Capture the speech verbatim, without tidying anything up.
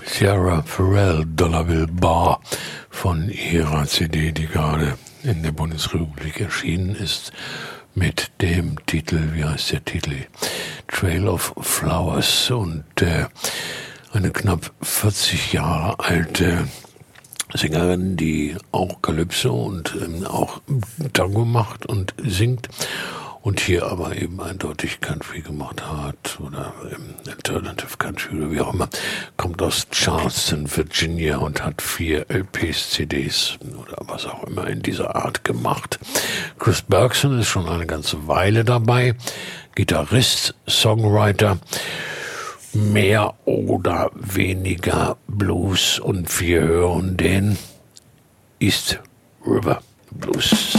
Sierra Farrell, Dollar Bill Bar von ihrer C D, die gerade in der Bundesrepublik erschienen ist, mit dem Titel, wie heißt der Titel? Trail of Flowers, und äh, eine knapp vierzig Jahre alte Sängerin, die auch Calypso und ähm, auch Tango macht und singt und hier aber eben eindeutig Country gemacht hat oder ähm, Alternative Country oder wie auch immer, kommt aus Charleston, Virginia und hat vier L Ps, C Ds oder was auch immer in dieser Art gemacht. Chris Bergson ist schon eine ganze Weile dabei, Gitarrist, Songwriter, mehr oder weniger Blues, und wir hören den East River Blues.